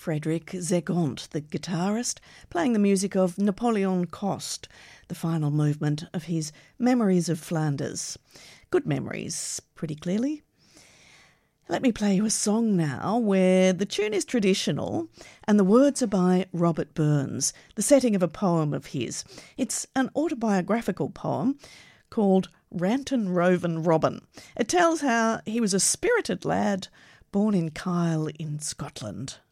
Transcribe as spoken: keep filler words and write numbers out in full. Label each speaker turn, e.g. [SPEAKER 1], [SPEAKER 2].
[SPEAKER 1] Frederick Zegont, the guitarist, playing the music of Napoleon Coste, the final movement of his Memories of Flanders. Good memories, pretty clearly. Let me play you a song now where the tune is traditional and the words are by Robert Burns, the setting of a poem of his. It's an autobiographical poem called Ranton Rovan Robin. It tells how he was a spirited lad born in Kyle in Scotland.